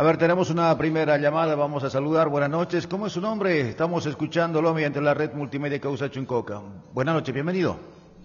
A ver, tenemos una primera llamada, vamos a saludar. Buenas noches, ¿cómo es su nombre? Estamos escuchándolo mediante la red multimedia Causa Chuncoca. Buenas noches, bienvenido.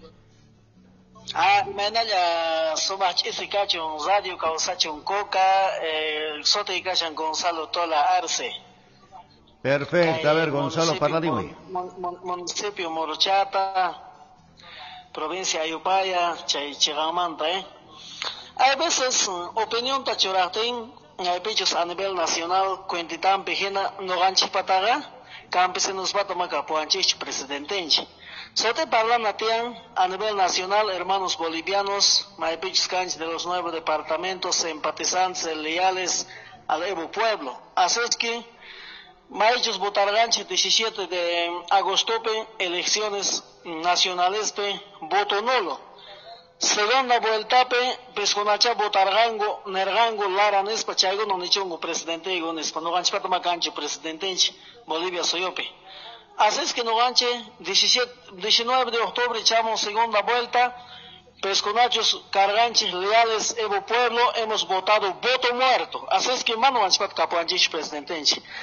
Menaya Somach Isikachun, Radio Causa Chuncoca, Sote Cachan Gonzalo Tola Arce. Perfecto, a ver, Gonzalo, parladime. Municipio Morochata, provincia Ayupaya, Chigamanta, Hay veces opinión tachoratin, hay pechos a nivel nacional, cuentitan pejena, no ganchi pataga, campesinos batamaca, puanchich, presidente. Sote parlatian a nivel nacional, hermanos bolivianos, hay pechos canch de los 9 departamentos, simpatizantes leales al Evo Pueblo. Así es que, Maellos votarganche 17 de agosto, elecciones nacionales, voto nulo. Segunda vuelta, pesconacha votargango, nergango, laраnes, pachaigo, no nichongo, presidente, y gonespa, no ganche patamacanche, presidente, Bolivia, soyope. Así es que no ganche, 19 de octubre, echamos segunda vuelta, pesconachos, carganches, leales, Evo Pueblo, hemos votado voto muerto. Así es que mano ganche patcapuanchich, presidente.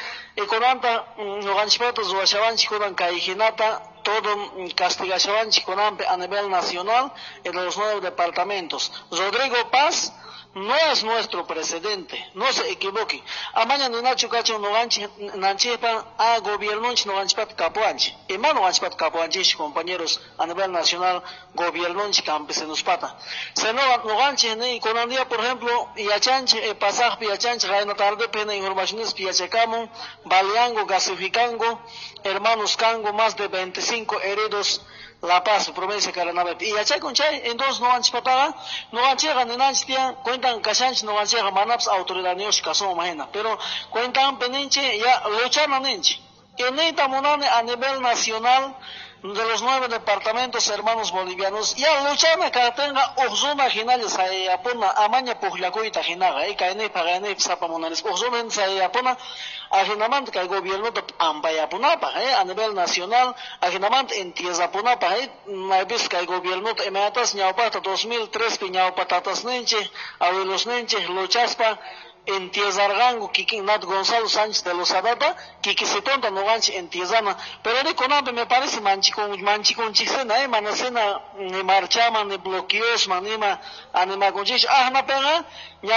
Econanta, no ganche patos, guachavanchi, conan caijinata, todo castigachavanchi, conampe a nivel nacional, en los 9 departamentos. Rodrigo Paz no es nuestro presidente, no se equivoque. Amaña ni nacho cacho no ganche, nanchepa a gobierno no ganche pat capuanchi. Y mano ganche pat capuanchi, compañeros, a nivel nacional, gobierno campesinos pata. Se no ganche ni conandía, por ejemplo, yachanche, pasaje yachanche, raina tarde, pena informaciones, piachecamo, baleango, gasificango, hermanos cango, más de 25 heridos. La Paz, provincia de Caranavet. Y allá con Chay, entonces no han chipatado, no han llegado ni nada, cuentan Cachanch, no han llegado manaps autoridad ni caso imagina, pero cuentan peninche, ya luchan a ninche. En esta monane a nivel nacional, de los 9 departamentos hermanos bolivianos, ya luchan a que tenga Ozuna Ginales, a Puna, Amaña Pujlacoita Ginaga, y Caene Pagane, Zapamonares, Ozuna en Puna, Ajenamant que el gobierno de Ampayapunapa, a nivel nacional, Ajenamant en Tiezapunapa, hay veces que el gobierno de Emeatas, Ñaupata 2003, Piñaupatatas Nenche, Abuelos Nenche, Luchaspa, en Tiezargango, Kiki Nat Gonzalo Sánchez de los Adata, Kiki Setonta no ganche en Tiezana, pero de Conampe me parece manchicón chixena, manacena, ni marchaman, ni bloqueos, manima, anima con chich, na pega,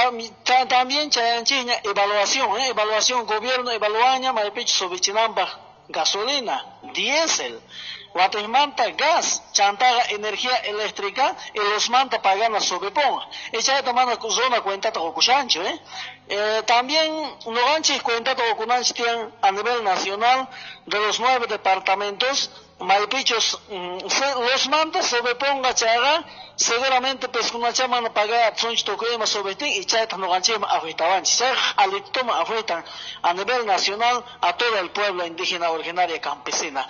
ya también chayanchiña, evaluación, gobierno, evaluaña, maipich sobre chinamba, gasolina, diésel, Guatemala gas, chantaga energía eléctrica, y los manta pagana sobreponga. Esa es tomando zona cuenta todo cuchancho, También no ganches cuenta todo cuchancho a nivel nacional de los 9 departamentos, malpichos, los manta sobreponga chaga, seguramente pues una chama no paga sonch toquema sobre ti y chaita no ganche afectaban. Alitoma afectan a nivel nacional a todo el pueblo indígena originaria campesina.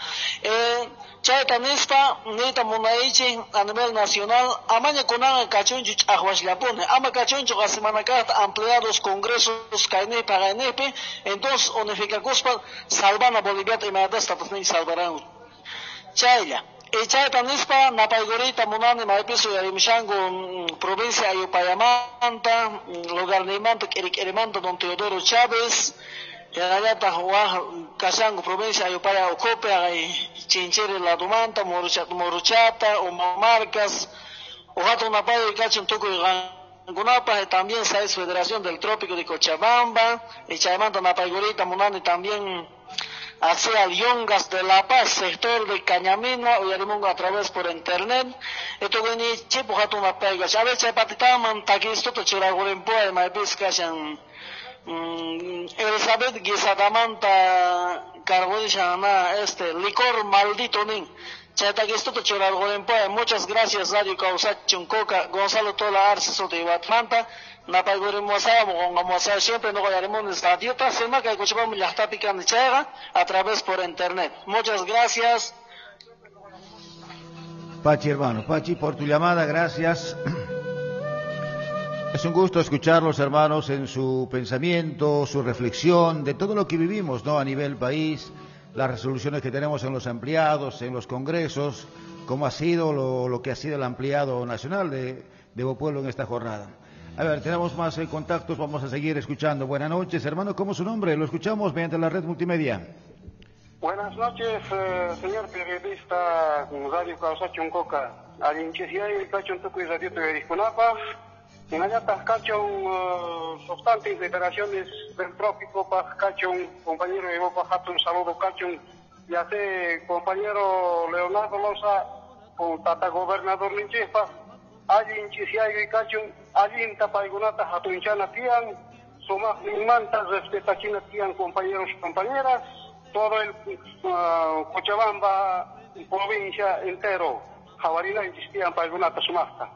Chaita Nespa, Neta Monaiche, a nivel nacional, Amaña Conanga Cachoncho Ahuaslapone, Ama Cachoncho Gasemanacata, empleados, congresos, Caine, Paganepe, entonces Unifica Cospa, Salvana Bolivia, y Madas Tatasni salvarán. Chaila. Chaita Nespa, Napaigorita, Monane, Maipeso y Arimshango, provincia de Ayupayamanta, lugar de Manta, Erimanta, Don Teodoro Chávez, Yayata, Casango, provincia de Ayupaya, Ocope, Chinchere, La Dumanta, Moruchata, Omamarcas, Ojato Napayo y Cachon Toco y Gangunapa, también SAES Federación del Trópico de Cochabamba, y Chaimanta, Napaigorita, Monane, también hacia Yongas de La Paz, sector de Cañamina, o Yarimongo a través por internet. Esto que ni chipo jato una pega. A veces patitaman taquisto to chiragolempo de Maibisca en Elizabeth Guisadamanta Carbonishana licor maldito nin. Chataquisto to chiragolempo. Muchas gracias Radio Causa Chuncoca, Gonzalo Tola Arce Sote Batmanta. Siempre no hallaremos la dieta sema que escuchamos la tápica a través por internet. Muchas gracias. Pachi, hermano, Pachi, por tu llamada, gracias. Es un gusto escucharlos, hermanos, en su pensamiento, su reflexión de todo lo que vivimos, ¿no? A nivel país, las resoluciones que tenemos en los ampliados, en los congresos, cómo ha sido lo que ha sido el ampliado nacional de Evo Pueblo en esta jornada. A ver, tenemos más contactos, vamos a seguir escuchando. Buenas noches, hermano, ¿cómo es su nombre? Lo escuchamos mediante la red multimedia. Buenas noches, señor periodista Radio Causa Chuncoca. Alinchesiay Cachon Tucuy Radio Tevericunapa. En allá Cachon, obstante federaciones del trópico, Cachon, compañero Evo Pajato, un saludo Cachon. Y hace compañero Leonardo Loza, con tata gobernador Linchepa. Alinchesiay Cachon, Alinta Paigunata Hatunchana Tian, Suma Manta, Respetachina Tian, compañeros y compañeras. Todo el Cochabamba, provincia entero, Javarina existían para alguna tasumasta.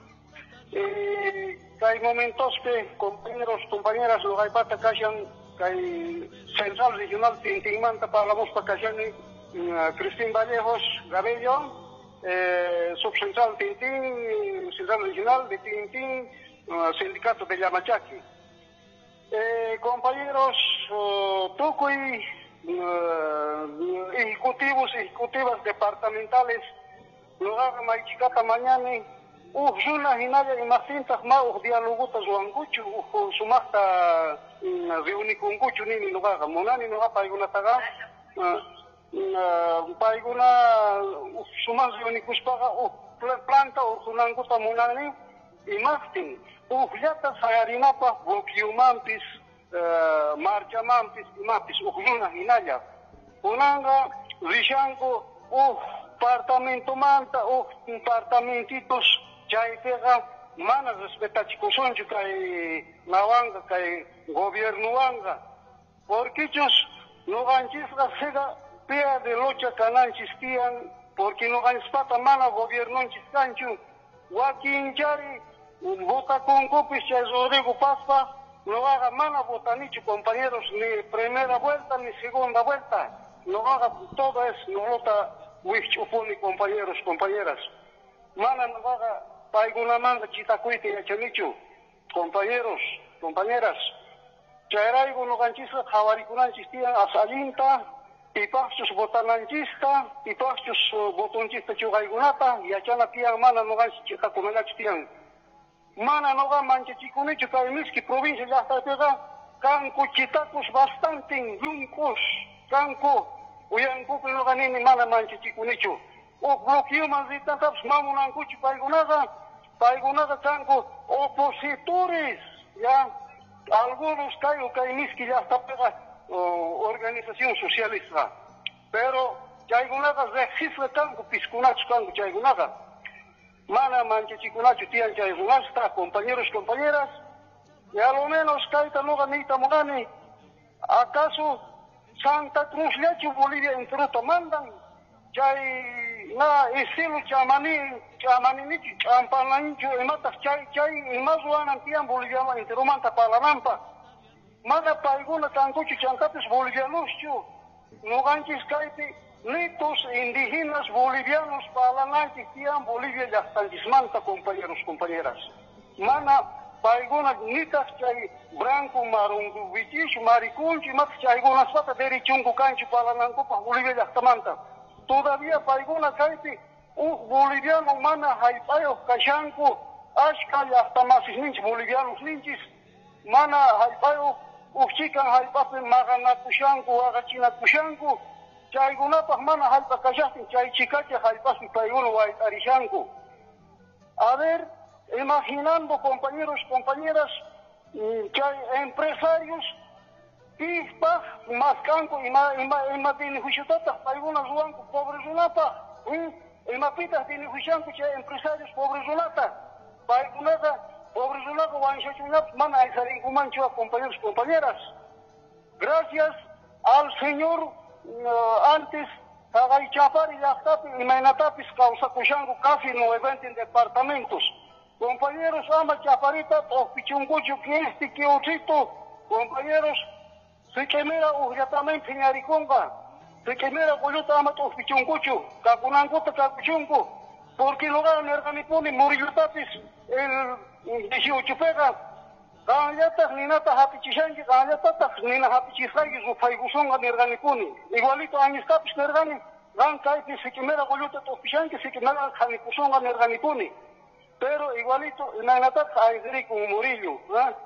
Hay momentos que compañeros, compañeras, lo hay para que hay central regional Tintimanta para la Mospa Cachani, Cristín Vallejos, Gabello, subcentral Tintín, central regional de Tintín, sindicato de Yamachaki. Compañeros, Tucuy, ejecutivas departamentales, lugar Maichicata mañana, Ujuna Hinaya y Macintas Mau, dialogutas Wanguchu, Sumasta, Reunikunguchu, Nini lugar, Monani no va para alguna taga, para alguna Sumas Reunikuspaga, planta o Sunanguta Monani, y Mastin, Ujyata Sayarinapa, Vokiumampis. Marchamampis, Mapis, Ujuna, Hinaya. Unanga, Rishanko, apartamento manta, apartamentitos, Chaitega, Mana respetachicosoncho, Kai Nawanga, Kai Gobierno Wanga. Porque ellos no ganchisga sega, pea de locha cananchistian, porque no ganspata mana gobierno chiscancho, Joaquín Chari, vota con copis, Rodrigo Paspa. No haga mana botanicho, compañeros, ni primera vuelta ni segunda vuelta. No haga todo eso, no vota Huichupuni, compañeros, compañeras. Mana no haga paiguna manga chitacuite y achamichu. Compañeros, compañeras. Chairaigo no ganchisa, javaricunanchistía, asalinta, pipachos botananchista, pipachos botonchista chugaigunata, y achana tian mana no ganchita kumelachtian. Mana noga manchachikunichu kaimiski provincia ya está pega kanku chitacos bastante yuncos kanku uyanku noga nini mana manchachikunichu o bloqueo manzita taps mamunankuchu paigunaga kanku opositores ya algunos kaimiski ya está pega organización socialista pero chaigunaga registra kanku piscunachu kanku chaigunaga Mana manchachikunachu tian chayrunasta, compañeros, compañeras, y a lo menos kaita noga nita mogani, ¿acaso Santa Cruz Leche Bolivia entruta mandan? Chay na estilo chamaninichi, champananincho, ematas chay, imazuanan tian boliviano enterumanta palanampa. Mana paiguna tancuchu chancapes bolivianoschu, noganchis kaiti, Litos indígenas bolivianos para la tian Bolivia ya están dismanta, compañeros, compañeras. Mana, paigona nitas chay branco marungu vichish maricunchi mat chay gonas pata derichungu canchi para la pa Bolivia ya está manta. Todavía paigona kaiti boliviano mana haipayo kashanku ashka ya está más ninch bolivianos ninchis. Mana haipayo chican haipape magana kushanku agachina kushanku. Chaygunapas mana halpa kashastin, chay chicacha halpaspi paiguno arishanku. A ver, imaginando compañeros, compañeras, chay empresarios, pispa, mascanco, ima tiene huchutatas, paigunas ruanco, pobres runapa, ima pitas tiene huchanco, chay empresarios, pobres runata, paigunata, pobres runapa, wanchachunap, mana aisarincumancho, compañeros, compañeras. Gracias al señor antes Tagay Chapari y Mainatapis causa Kushangu casi 90 departamentos. Compañeros, ama Chaparita, o Pichungucho, que otito, compañeros, se quemera Uriatamen Piñariconga, se quemera Goyota Amato Pichungucho, Capunanguta Capuchungo, porque no ganan Erganipuni, Muriyutapis, el 18 pega. Ganyatas ninata hapichishangi, ganyatas nina hapichishangi, su faigusonga nerganipuni. Igualito añistapis nergani, gan kaiti sikimera goyuta topishangi, sikimera hanikusonga nerganipuni. pero igualito, nanata hay con Murillo,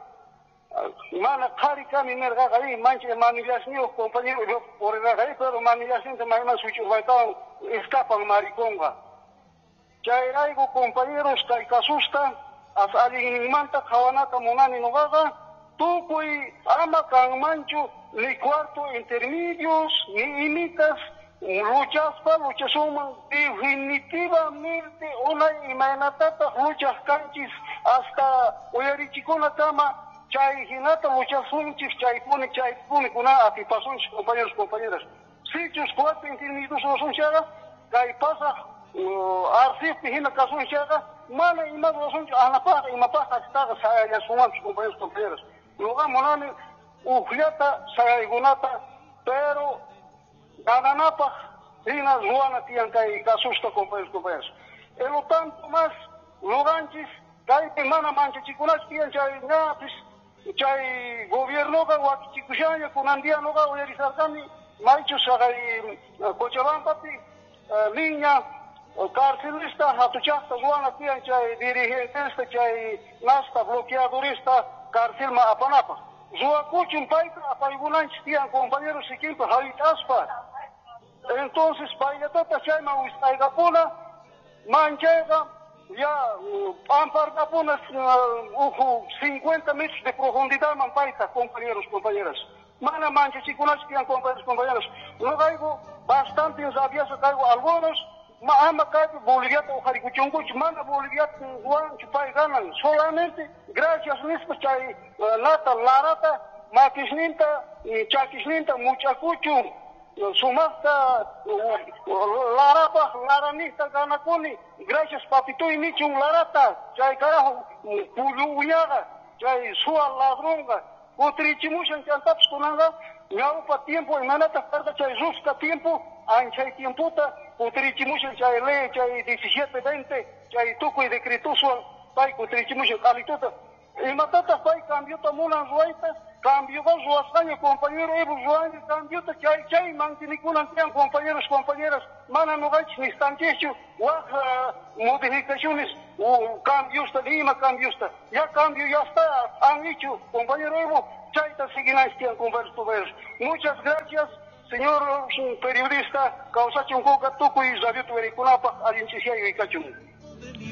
mana kari kami merga ahí, manche manillasnios, compañero, yo por el ahí, pero manillasnios de mañana suyo baitao escapan mariconga. Chairaigo compañeros kay kasusta, as alguien manta kawanata monani nogaga, tukuy ama kan mancho, ni cuarto intermedios, ni imitas, luchasuman definitivamente una imainatata luchas canchis hasta uyarichikuna kama chay hinata luchasunchis chaypuni kuna atipasunchis compañeras. Sitios 4 intermedios osunchaga, kay pasa arcipi hina kasunchaga, mana ima osunchis anapaja imapaja hasta saya sumanchis compañeras. Luego monani ujliata sayaigunata, pero gananapa hina zuana tian kay kasusta compañeros. Elo tanto más luganchis kay mana mancha chikunas tian chay ñapis chay gobierno ga wakichikushanya kunandiano ga uyarisarkani maichu sagay Cochabamba niña carcelista hatuchasta zuana tian chay dirigentesta chay nasta bloqueadorista carcel ma apanapa. Zua kuchun paita apaygunanchis tian compañeros siquimpa habitaspa. Entonces, Payatata Chayma Huistaigapuna, Manchega, ya Ampargapuna, 50 metros de profundidad, Mampaita, compañeras. Mana Mancha, Chicunas, compañeros. Luego hay bastante aviados, algunos, ama caigo boliviato o jaricuchunguch, manda boliviato, Juan, Chupay ganan. Solamente, gracias a esto, Chay, Nata, Larata, Maquisninta, Chaquisninta, Muchacuchu, Sumasta, Larapa, Laranista, Ganacuni, gracias papito y nichun Larata, Chay carajo, Puluyaga, Chay Sua Ladronga, Utrichimushan Chantaps Kunanga, Ñaupa tiempo, y Manata Carga Chay Zuska tiempo, Anchay Tiemputa, Utrichimushan Chay Ley, Chay 17-20, Chay Tuco y Decretusuan, Pai Utrichimushan Calituta, y Matata Pai cambió Tamulan Ruaita, cambió con su astaño, compañero Evo Joan, cambió Chay, Mantiniculan, compañeras, Mana Nogach, ni Stanchecho, modificaciones, cambios de Lima, ya cambio, ya está, han hecho, compañero Evo, Chaita Siginastian, compañeros. Muchas gracias, señor periodista, Causacho Coca Tuco y Zaviot Vericunapa, Alincisia y Cachum.